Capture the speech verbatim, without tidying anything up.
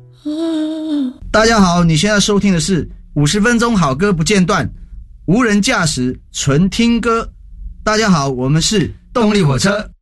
大家好，你现在收听的是五十分钟好歌不间断，无人驾驶纯听歌。大家好，我们是动力火车。